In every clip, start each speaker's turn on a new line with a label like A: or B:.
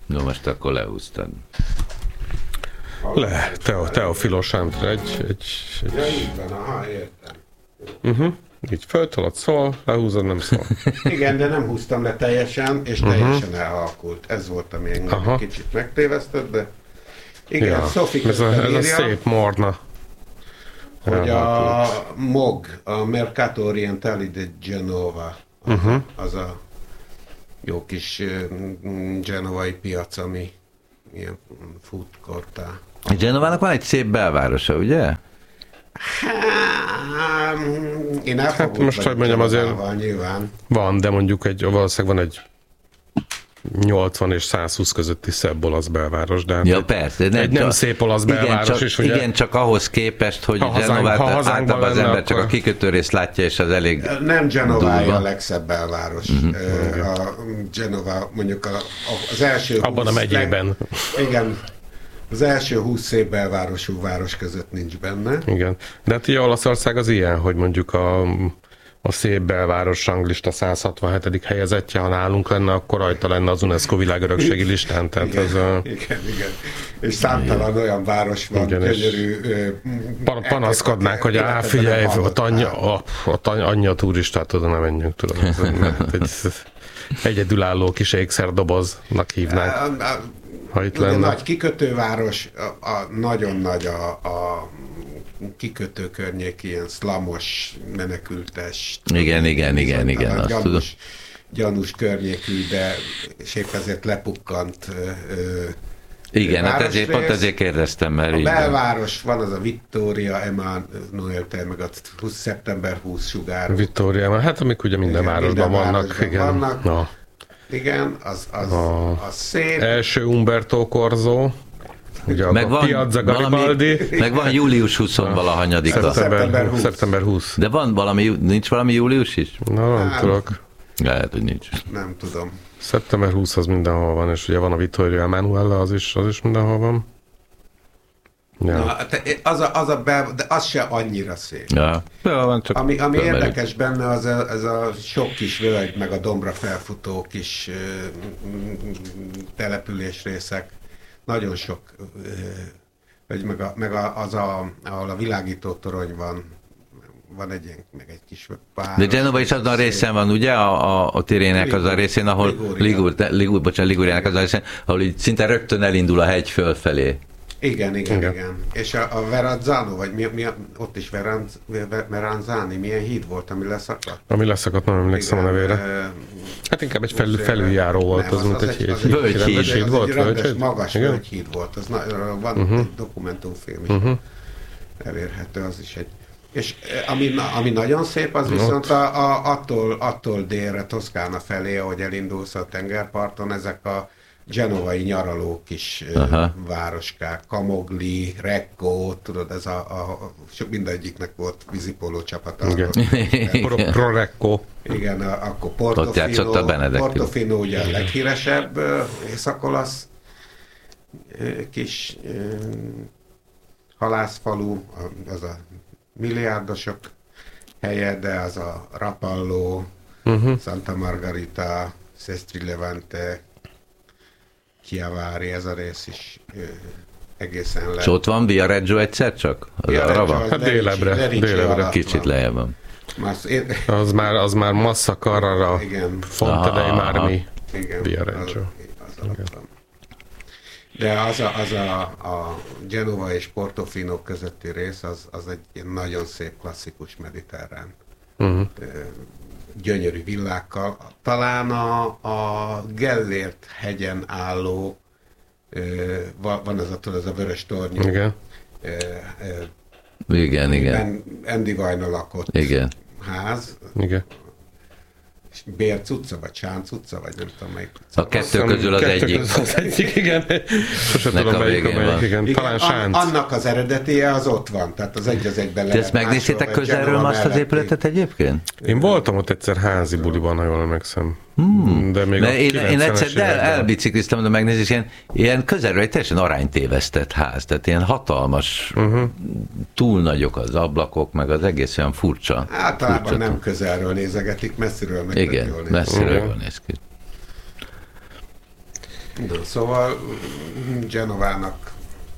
A: No, most akkor lehúztad.
B: Teofilos Ántra egy...
C: Ja, így van, aha, értem.
B: Így föltolod, szól, lehúzod, nem szól.
C: Igen, de nem húztam le teljesen, és teljesen elhalkult. Ez volt, ami engem kicsit megtévesztett, de igen,
B: Ja,
C: Sophie
B: ez a szép morna.
C: hogy a MOG, a Mercato Orientale di Genova, az a jó kis genovai piac, ami ilyen food court-á.
A: Genovának van egy szép belvárosa, ugye?
C: Én elfogult
B: most, hogy mondjam, azért
C: nyilván.
B: van, de mondjuk valószínűleg van egy 80 és 120 közötti szebb olasz belváros, de
A: Ja, persze.
B: nem szép olasz belváros is, ugye?
A: Igen, csak ahhoz képest, hogy Genovát általában az ember csak a kikötő részt látja, és az elég
C: nem Genova a legszebb belváros. A Genova mondjuk az első...
B: Abban a megyében.
C: Igen. Az első 20 szép belvárosú város között nincs benne.
B: Igen. De hát ugye Olaszország az ilyen, hogy mondjuk a szép belváros ranglista 167. helyezettje, ha nálunk lenne, akkor rajta lenne az UNESCO világörökségi listán. Tehát
C: igen,
B: ez
C: igen. És számtalan olyan város van, gyönyörű...
B: Panaszkodnák, hogy figyelj, ott annyi a turistát, oda nem menjünk, tudom. Egyedülálló kis ékszerdoboznak hívnánk. Ha itt lenne.
C: Nagy kikötőváros, nagyon nagy a kikötő környék, ilyen szlamos, menekültes.
A: Igen, azt tudom.
C: Gyanús környékű, de és épp ezért lepukkant
A: igen, hát ezért kérdeztem, mert
C: a belváros van, az a Victoria Emanuel tér, meg a szeptember 20 sugárú.
B: Victoria, hát amik ugye minden városban vannak.
C: Vannak. No. Igen, az szép.
B: Első Umberto Corso, ugye a Piazza Garibaldi.
A: Meg van július 20-valahanyadika.
B: Szeptember 20.
A: De nincs valami július is?
B: Na, nem tudok.
A: Lehet, hogy nincs.
C: Nem tudom.
B: Szeptember 20 az mindenhol van, és ugye van a Vittorio Emanuele, az is mindenhol van. Ja.
C: Na, de az se annyira szép.
A: Ja. Van, csak
C: ami érdekes benne, az ez a sok kis völgy, meg a dombra felfutó kis településrészek. Nagyon sok, ahol a világító torony van meg egy kis pár.
A: De Genova is azon a részen van, ugye? A Tirének az a részén, ahol Liguriának az a részén, ahol így szinte rögtön elindul a hegy fölfelé.
C: Igen. És a Verrazzano, vagy ott is Verrazzani, milyen híd volt, ami leszakadt?
B: Ami leszakadt, nem emlékszem a nevére. Hát inkább egy felüljáró volt, az mint egy
A: völgyhíd
C: volt. Egy magas völgyhíd volt, van egy dokumentumfilm is elérhető, az is egy. És ami nagyon szép, az viszont attól délre, Toszkána felé, ahogy elindulsz a tengerparton, ezek a genovai nyaraló kis városkák, Camogli, Recco, tudod, ez mindegyiknek volt vízipóló csapata.
B: Pro Recco.
C: Igen, akkor Portofino ugye a leghíresebb észak-olasz kis halászfalu, az a milliárdosok helye, de az a Rapallo, Santa Margarita, Sestri Levante, Chiavari, ez a rész is egészen le.
A: És ott van Viareggio egyszer csak?
B: Hát délebre.
A: Kicsit lejjebb van.
B: Az már Massa Carrara, Fonte dei Marmi, Viareggio.
C: De az a Genova és Portofino közötti rész, az egy nagyon szép klasszikus mediterrán. Gyönyörű villákkal. Talán a Gellért hegyen álló van ez a vörös tornyú.
A: Igen.
C: Andy Vajna lakott ház.
B: Igen.
C: Bérc utca, vagy Sánc utca, vagy nem tudom melyik utca.
A: A kettő közül az egyik.
B: Igen. Sose tudom melyik, igen. Talán Sánc.
C: Annak az eredetije az ott van, tehát az egy az egyben lehet.
A: De ezt megnéztétek közelről azt az épületet egyébként?
B: Én voltam ott egyszer házi buliban, ha jól emlékszem. De még
A: én egyszer elbicikliztem a megnézés, ilyen közelről egy teljesen aránytévesztett ház, tehát ilyen hatalmas, túl nagyok az ablakok, meg az egész olyan furcsa.
C: Általában nem közelről nézegetik, messziről meg
A: igen,
C: jól néz.
A: messziről jól néz ki.
C: Na, szóval Genovának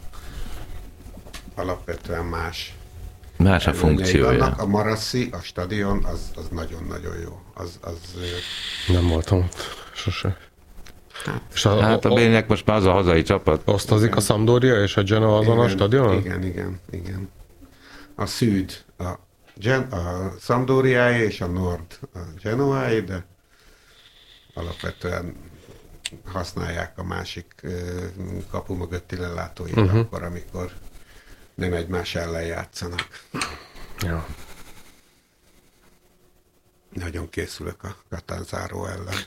C: alapvetően más
A: a funkciója.
C: Vannak. A Marassi, a stadion, az nagyon-nagyon jó.
B: Nem voltam ott sose.
A: Hát a Béniek most már az a hazai csapat.
B: Osztozik a Sampdoria és a Genoa azon a stadionon?
C: Igen. A Szűd a Sampdoriáé és a Nord a Genoáé, de alapvetően használják a másik kapu mögötti lelátóit akkor, amikor nem egymás ellen játszanak.
B: Ja.
C: Nagyon készülök a Catanzaro ellen.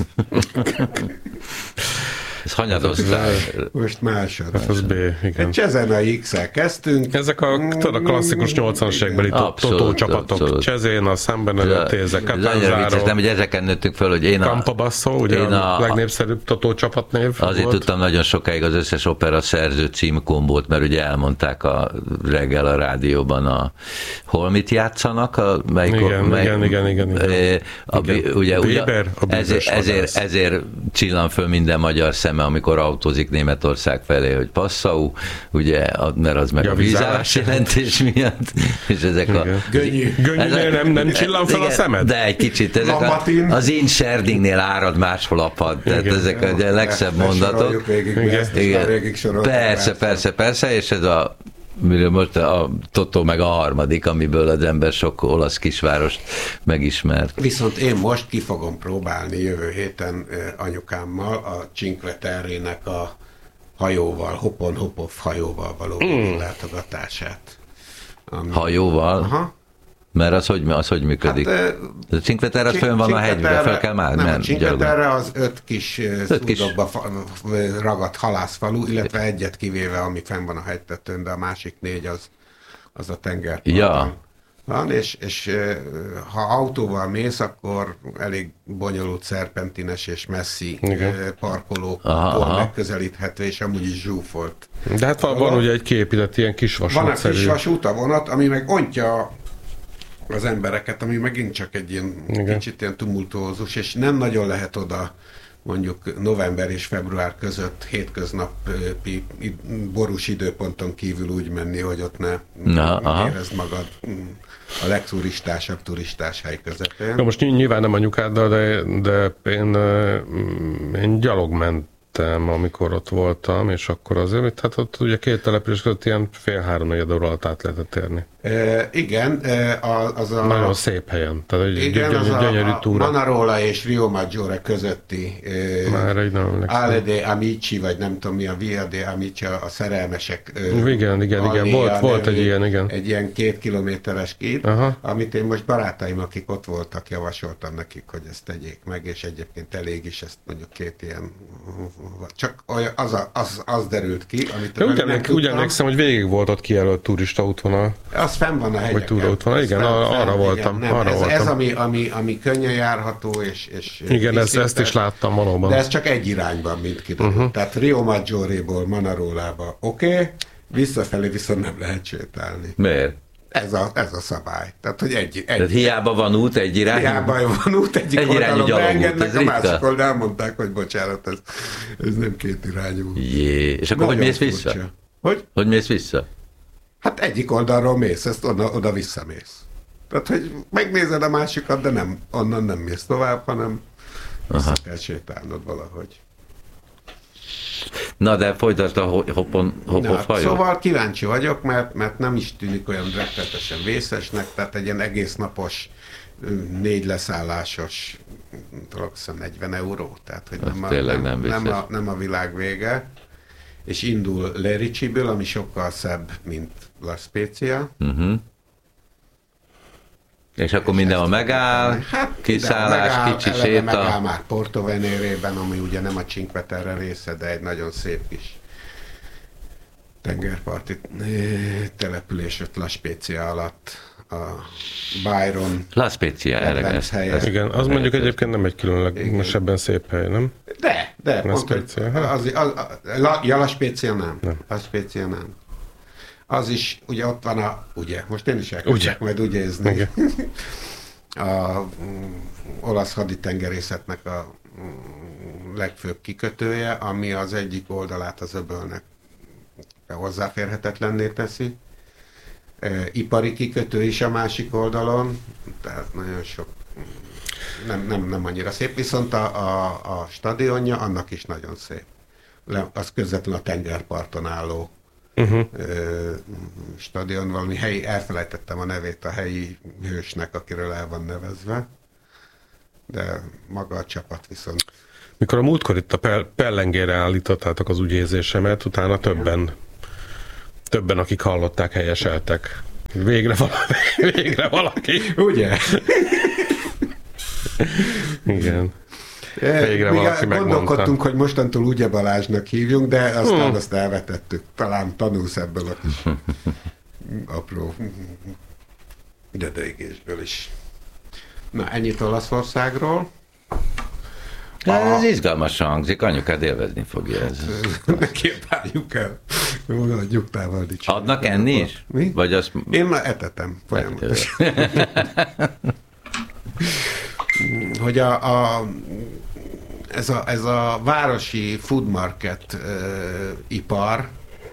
A: Ez hanyadosztály.
C: Most másod.
B: Ez B, igen.
C: Csezena X-el kezdtünk.
B: Ezek a klasszikus 80-as évekbeli Totó csapatok. Csezena, San Benedetese, Catanzaro.
A: Nem, hogy ezeken nőttünk föl, hogy én
B: Campobasso, ugye a legnépszerűbb Totó csapatnév.
A: Azért tudtam nagyon sokáig az összes opera szerző címkombót, mert ugye elmondták a reggel a rádióban hol mit játszanak. Igen. Ugye,
B: Weber,
A: ezért csillan föl minden magyar szeme, amikor autózik Németország felé, hogy Passau, ugye, mert az meg a vízállás jelentés miatt, és ezek
C: Gönnyű,
B: nem csillan fel a szemed?
A: De egy kicsit, ezek az én Serdingnél árad máshol a pad, tehát ezek a legszebb mondatok. Persze, és ez miről most a Totó meg a harmadik, amiből az ember sok olasz kisvárost megismert.
C: Viszont én most ki fogom próbálni jövő héten anyukámmal a Cinque Terre-nek a hajóval, Hopon-Hopov hajóval való látogatását.
A: Hajóval?
C: Aha.
A: Mert az hogy működik? Hát, a Cinque Terre fönn van a hegyben, fel kell már?
C: Nem, a Cinque Terre az 5 kis szúdokba ragadt halászfalu, illetve egyet kivéve, ami fenn van a hegytetőn, de a másik 4 az a tengerparton.
A: Ja.
C: Van, és ha autóval mész, akkor elég bonyolult, szerpentines és messzi parkolóktól megközelíthető, és amúgy is zsúfolt.
B: De hát van ugye egy kiépített ilyen kisvasútszerű.
C: Van a kisvasút, a vonat, ami meg ontja az embereket, ami megint csak egy ilyen kicsit ilyen tumultuózus, és nem nagyon lehet oda mondjuk november és február között hétköznapi borús időponton kívül úgy menni, hogy ott ne érezd magad a legturistásabb turistás hely közepén.
B: Most nyilván nem anyukáddal, de én gyalog mentem, amikor ott voltam, és akkor azért, hát ott ugye 2 település között ilyen 2,5-3 óra alatt át lehetett érni.
C: Igen, az a...
B: Nagyon szép helyen, tehát egy
C: gyönyörű túra. Manarola és Rio Maggiore közötti Ale de Amici, vagy nem tudom mi a Via de Amici, a szerelmesek
B: igen, volt egy ilyen, igen.
C: Egy ilyen 2 kilométeres kít, amit én most barátaim, akik ott voltak, javasoltam nekik, hogy ezt tegyék meg, és egyébként elég is, ezt mondjuk 2 ilyen, csak az derült ki, amit
B: úgy emlékszem, hogy végig volt ott kijelölt turista útvonal.
C: Az fenn van a hegyeken.
B: Vagy túraútvonal, igen, arra voltam.
C: Ez ami könnyen járható, és
B: igen, ezt is láttam valóban.
C: De ez csak egy irányban, mint kiderült. Tehát Rio Maggiore-ból Manarolába oké, visszafelé viszont nem lehet sétálni.
A: Miért?
C: Ez a szabály. Tehát, hogy
A: Tehát hiába van út egy irányú?
C: Hiába van út egyik oldalon beengednek, a másik oldalon elmondták, hogy bocsánat, ez nem 2 irányú.
A: Jé, és akkor hogy mész vissza? Hogy mész vissza?
C: Hát egyik oldalról mész, ezt oda visszamész. Tehát, hogy megnézed a másikat, de nem, onnan nem mész tovább, hanem vissza kell sétálnod valahogy.
A: Na, de folytasd a Hopov hajó.
C: Szóval kíváncsi vagyok, mert nem is tűnik olyan rettetesen vészesnek, tehát egy ilyen egész napos, 4 leszállásos, talán 40 euró, tehát hogy nem a világ vége. És indul Lericiből, ami sokkal szebb, mint La Spezia.
A: És akkor mindenhol megáll, kiszállás, kicsi séta.
C: Megáll már Porto Venere-ben, ami ugye nem a Cinque Terre része, de egy nagyon szép kis tengerparti település ott La Spezia alatt. A Byron
A: La Spezia,
B: igen, az mondjuk egyébként nem egy különlegesebben szép hely, nem?
C: De pont, La Spezia nem. La Spezia nem. Az is, ugye ott van most én is elkezdek majd úgy ézni. A olasz haditengerészetnek a legfőbb kikötője, ami az egyik oldalát az öbölnek hozzáférhetetlenné teszi. Ipari kikötő is a másik oldalon, tehát nagyon sok, nem annyira szép, viszont a stadionja annak is nagyon szép. Az közvetlenül a tengerparton álló stadion, valami helyi, elfelejtettem a nevét a helyi hősnek, akiről el van nevezve, de maga a csapat viszont.
B: Mikor a múltkor itt a pellengére állítottátok az ügyézésemet, utána többen, akik hallották, helyeseltek. Végre valaki.
C: Ugye?
B: Igen. Végre valaki megmondta.
C: Gondolkodtunk, hogy mostantól Ugye Balázsnak hívjunk, de aztán azt elvetettük. Talán tanulsz ebből a kis apró dödögésből is. Na, ennyit Olaszországról.
A: Ez izgalmasan hangzik, anyukád élvezni fogja ez.
C: Neki várjuk el. Jó, adjuk távol dicséret.
A: Adnak enni is?
C: Mi?
A: Vagy azt...
C: Én már etetem folyamatosan. Hogy ez a városi food market ipar,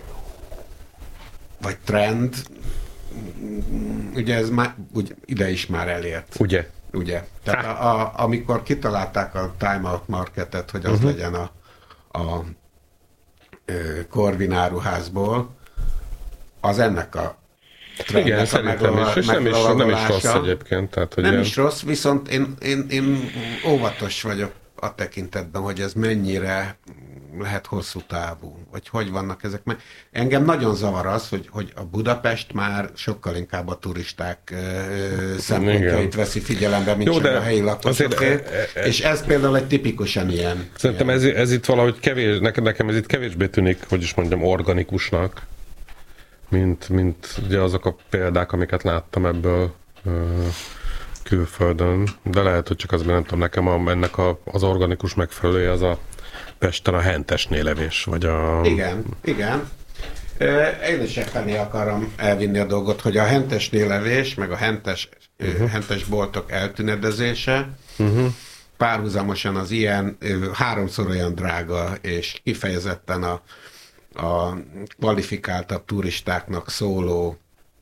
C: vagy trend, ugye ez már ide is már elért. Ugye? Tehát amikor kitalálták a Time Out Marketet, hogy az legyen a Corvin áruházból, az ennek a trendnek.
B: Igen, szerintem is, és nem is rossz egyébként. Tehát, hogy
C: nem is rossz, viszont én óvatos vagyok a tekintetben, hogy ez mennyire lehet hosszú távú, vagy hogy vannak ezek. Mert engem nagyon zavar az, hogy a Budapest már sokkal inkább a turisták szempontjait veszi figyelembe, mint csak a helyi lakosoké, és ez például egy tipikusan ilyen.
B: Szerintem ez itt valahogy kevés, nekem ez itt kevésbé tűnik, hogy is mondjam, organikusnak, mint ugye azok a példák, amiket láttam ebből külföldön, de lehet, hogy csak az, mert nem tudom, nekem ennek az organikus megfelelője az a Pesten a hentesnél levés, vagy a...
C: Igen. Én is felé akarom elvinni a dolgot, hogy a hentesnél levés, meg a hentes boltok eltünedezése párhuzamosan az ilyen háromszor olyan drága, és kifejezetten a kvalifikáltabb turistáknak szóló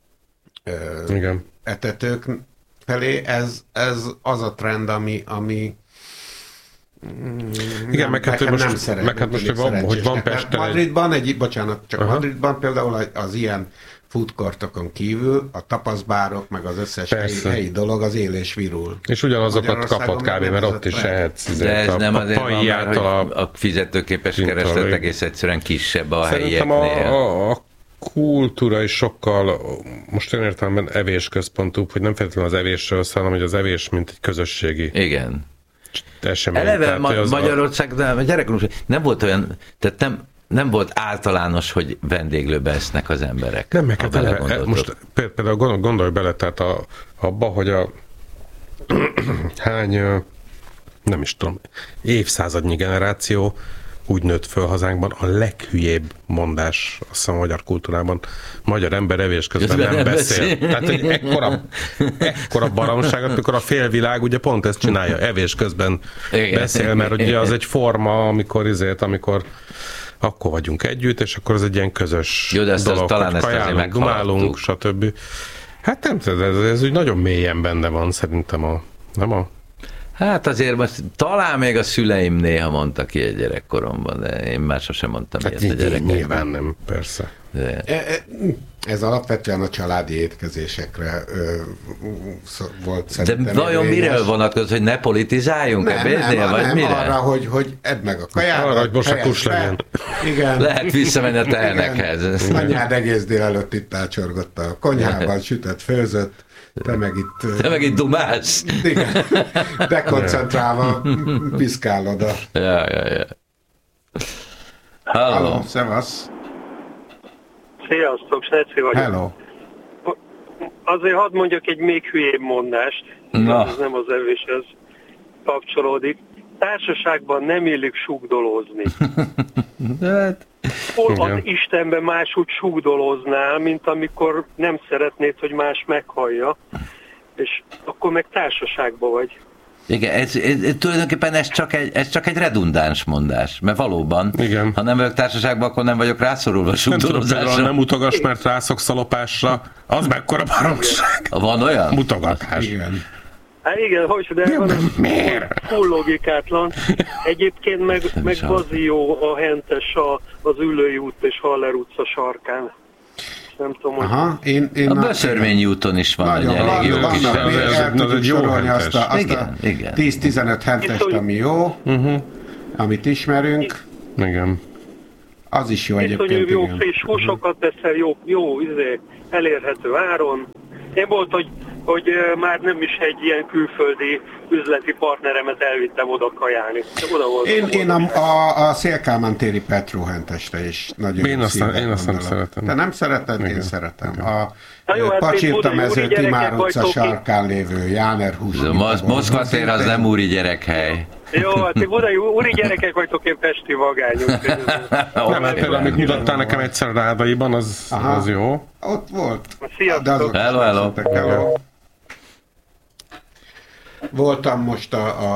C: etetők felé, ez az a trend, ami
B: igen, meg hát most, hogy van Pesten
C: Madridban például az ilyen foodcourtokon kívül a tapaszbárok, meg az összes helyi dolog az él és virul.
B: És ugyanazokat kapott kb. Mert ott is ehetsz.
A: De ez nem azért van már, hogy a fizetőképes kereslet egész egyszerűen kisebb a helyieknél.
B: Szerintem a kultúra is sokkal, most én értelemben evésközpontúbb, hogy nem feltétlenül az evésről szól, hanem hogy az evés, mint egy közösségi.
A: Igen.
B: Esemény.
A: Eleve Magyarországban a gyerekkorunk nem volt olyan, tehát nem volt általános, hogy vendéglőbe esznek az emberek.
B: Nem, meg hát most például gondolj bele, tehát abba, hogy hány, nem is tudom, évszázadnyi generáció úgy nőtt föl hazánkban, a leghülyébb mondás, azt hiszem a magyar kultúrában, magyar ember evés közben nem beszél. Tehát egy ekkora baromságot, amikor a félvilág ugye pont ezt csinálja, evés közben beszél, mert ugye az egy forma, amikor akkor vagyunk együtt, és akkor ez egy ilyen közös dolog, hogy kajálunk, dumálunk, stb. Hát nem tudom, ez úgy nagyon mélyen benne van szerintem
A: Hát azért most talán még a szüleim néha mondtak ki egy gyerekkoromban, de én már sosem mondtam
B: hát
A: ilyet a gyerekeknek.
B: Nyilván nem, persze.
A: De.
C: Ez alapvetően a családi étkezésekre volt szerintem.
A: De vajon miről vonatkozik, hogy ne politizáljunk ebédnél, vagy mire?
C: Arra, hogy edd meg a kaját.
B: Arra, hogy most a kus legyen.
C: Igen.
A: Lehet visszamenni a tehenekhez.
C: Anyád egész délelőtt itt elcsorgott a konyhában, sütött, főzött. Te meg itt
A: dumálsz.
C: Igen. Dekoncentrálva piszkálod a...
A: Ja. Halló.
C: Szevasz.
D: Sziasztok, Sneci vagyok.
C: Hello.
D: Azért hadd mondjak egy még hülyébb mondást.
A: Na.
D: Ez nem az evéshez kapcsolódik. Társaságban nem illik sugdolózni. Hol az Istenben máshogy sugdoloznál, mint amikor nem szeretnéd, hogy más meghallja, és akkor meg társaságban vagy.
A: Igen, ez tulajdonképpen ez csak egy redundáns mondás, mert valóban,
B: igen.
A: Ha nem vagyok társaságban, akkor nem vagyok rászorulva sugdolózásra.
B: Nem utogass, mert rászoksz a lopásra, az mekkora baromság.
A: Van olyan?
B: Mutogatás.
C: Igen.
D: Hát igen, de van full logikátlan. Egyébként meg bazi jó a hentes az Üllői út és Haller utca sarkán. Nem tudom, hogy...
C: Aha,
A: a Böszörményi úton is van egy elég jó kis hentes.
C: El tudjuk sorolni azt a 10-15 hentest, ami jó, amit ismerünk.
B: Igen.
C: Az is jó egyébként.
D: Viszonyú jó friss húsokat teszel, jó elérhető áron. Én volt, hogy már nem is egy ilyen külföldi üzleti partneremet elvittem oda kajálni.
C: Én a Szél-Kálmán téri Petróhenteste is nagyon
B: én azt nem szeretem.
C: Te nem szereted? Én szeretem. A
D: hát
C: Pacsirtamező Timár utca sarkán lévő Jáner hús.
A: Moszkva tér az nem úri gyerekhely.
D: Jó, hát ti budai úri gyerekek vagytok, én pesti vagányok.
B: Nem, hát például, amit mutattál nekem egyszer Rádaiban, az jó.
C: Ott volt.
D: Sziasztok!
A: Hello.
C: Voltam most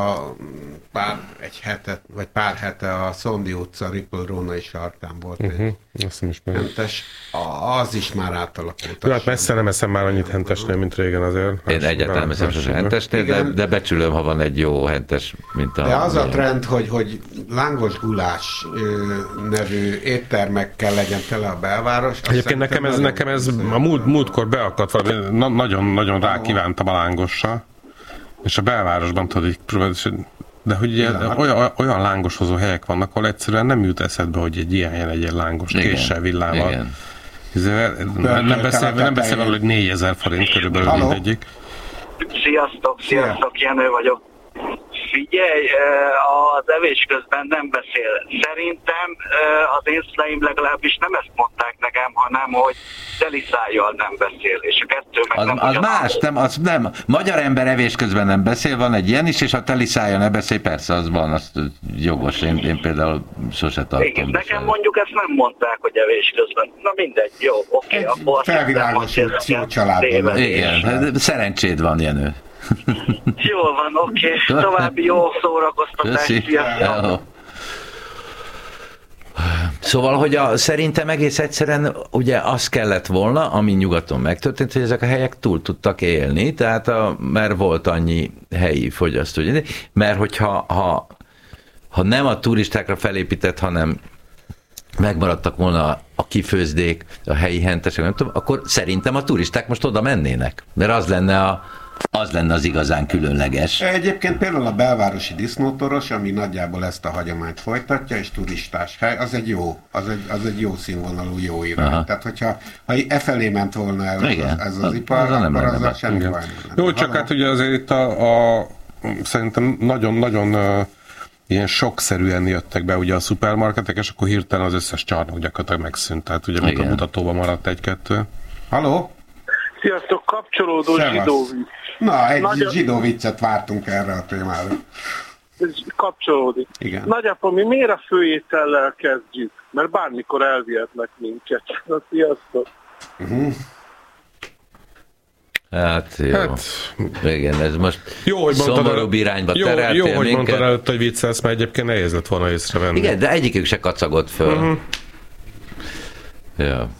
C: pár hete a Szondi utca Ripple-Rónai sarkán volt egy hentes. Az is már átalakult.
B: Jó, hát messze nem eszem már annyit hentesnél, mint régen azért.
A: Én egyáltalán eszem sose hentesnél, de becsülöm, ha van egy jó hentes, mint a...
C: De az a trend, hogy lángos gulás nevű éttermekkel legyen tele a belváros.
B: Egyébként nekem ez a múltkor beakadt valami, nagyon rákívántam a lángosra. És a belvárosban tudod így próbálni, de hogy olyan lángoshozó helyek vannak, ahol egyszerűen nem jut eszedbe, hogy egy ilyen helyen egy lángos késsel, villával. Nem beszélve, hogy 4000 forint körülbelül mindegyik.
E: Sziasztok, Jenő vagyok. Figyelj, az evés közben nem beszél. Szerintem az én szüleim legalábbis nem ezt mondták nekem, hanem hogy teliszájjal nem beszél, és a kettő meg nem
A: az más, nem. Magyar ember evés közben nem beszél, van egy ilyen is, és ha teliszájjal ne beszél, persze az van, az jogos, én például sose tartom.
E: Igen, nekem mondjuk ezt nem mondták, hogy evés közben. Na mindegy, jó, oké.
C: Felvilágosult jó családban.
A: Igen, szerencséd van, Jenő.
E: Jól van, oké. További jó szórakoztatást.
A: Szóval, hogy szerintem egész egyszerűen ugye az kellett volna, ami nyugaton megtörtént, hogy ezek a helyek túl tudtak élni, tehát mert volt annyi helyi fogyasztó. Mert hogyha ha nem a turistákra felépített, hanem megmaradtak volna a kifőzdék, a helyi hentesek, nem tudom, akkor szerintem a turisták most oda mennének. Mert az lenne az igazán különleges.
C: Egyébként például a belvárosi disznótoros, ami nagyjából ezt a hagyományt folytatja, és turistás hely, az egy jó színvonalú, jó irány. Aha. Tehát, hogyha efelé ment volna el ez az ipar, akkor azzal semmi baj nem.
B: Jó, csak hát ugye azért itt szerintem nagyon-nagyon ilyen sokszerűen jöttek be ugye a szupermarketek, és akkor hirtelen az összes csarnok gyakorlatilag megszűnt. Tehát ugye mutatóban maradt egy-kettő.
C: Halló?
D: Sziasztok, kapcsolódó zsidó vicc.
C: Na, egy zsidó viccet vártunk erre a témára.
D: Ez kapcsolódik.
C: Igen.
D: Nagyapa, mi miért a főétellel kezdjük? Mert bármikor elvihetlek minket. Na, sziasztok.
A: Hát jó. Igen, ez most szomorúbb irányba tereltél
B: minket. Jó, hogy
A: mondtad
B: előtt, hogy viccelsz, mert egyébként nehéz lett volna észrevenni.
A: Igen, de egyikük se kacagott föl. Ja.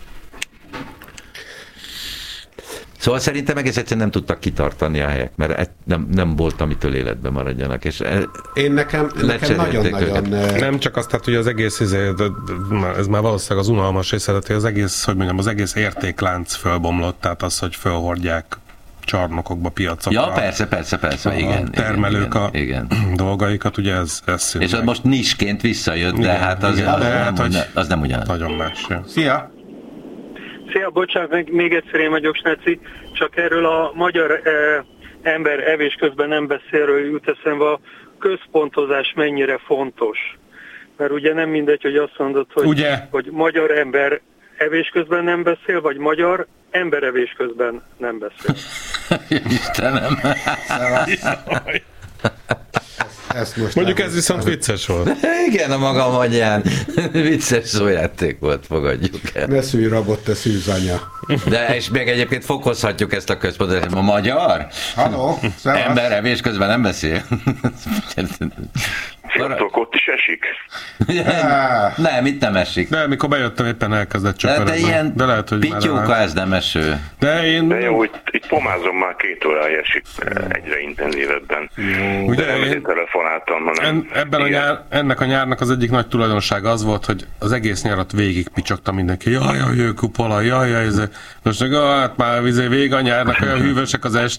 A: Szóval szerintem egész egyszerűen nem tudtak kitartani a helyek, mert nem volt, amitől életben maradjanak. És
C: én nekem nagyon-nagyon...
B: Nem csak azt, hát, hogy az egész, ez már valószínűleg az unalmas része, hogy az egész, hogy mondjam, az egész értéklánc fölbomlott, tehát az, hogy fölhordják csarnokokba, piacokra.
A: Ja, persze, igen.
B: Termelők
A: igen.
B: Dolgaikat, ugye ez szűnik.
A: És az most nisként visszajött, de hát az nem ugyanaz.
B: Nagyon más. Ja.
C: Szia!
D: Szia, bocsánat, még egyszer én vagyok, Sneci, csak erről a magyar ember evés közben nem beszélről jut eszembe, a központozás mennyire fontos. Mert ugye nem mindegy, hogy azt mondod, hogy magyar ember evés közben nem beszél, vagy magyar ember evés közben nem beszél.
A: Istenem!
B: Mondjuk ez viszont vicces volt.
A: Igen, a maga magyán vicces szójáték volt, fogadjuk el.
C: Ne szűj rabot, te szűzanya.
A: De és még egyébként fokozhatjuk ezt a központot. A magyar?
C: Halló,
A: ember evés közben nem beszél.
F: Sziasztok, ott is esik?
A: Nem, itt nem esik.
B: De mikor bejöttem, éppen elkezdett
A: csöpörödni. De lehet, hogy pityóka, ez nem eső.
B: De
F: jó, itt pomázom már 2 órája esik egyre intenzívebben.
B: Ugye
F: én telefonáltam, hanem...
B: Ennek a nyárnak az egyik nagy tulajdonsága az volt, hogy az egész nyarat végig picsogta mindenki. Jaj, jaj, kupola, jaj, jaj, most hát már vége a nyárnak, olyan hűvösek az